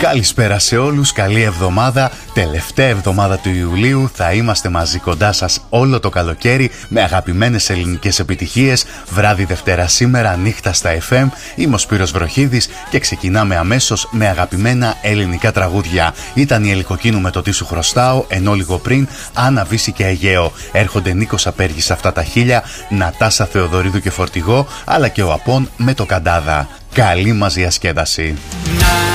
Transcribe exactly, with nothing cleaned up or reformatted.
Καλησπέρα σε όλους, καλή εβδομάδα. Τελευταία εβδομάδα του Ιουλίου θα είμαστε μαζί κοντά σας όλο το καλοκαίρι με αγαπημένες ελληνικές επιτυχίες. Βράδυ Δευτέρα σήμερα, νύχτα στα εφ εμ. Είμαι ο Σπύρος Βροχίδης και ξεκινάμε αμέσως με αγαπημένα ελληνικά τραγούδια. Ήταν η Ελικοκίνου με το Τι σου χρωστάω, ενώ λίγο πριν Άννα Βύση και Αιγαίο. Έρχονται Νίκος Απέργης αυτά τα χίλια, Νατάσα Θεοδωρίδου και Φορτηγό, αλλά και ο Απών με το Καντάδα. Καλή μας διασκέδαση.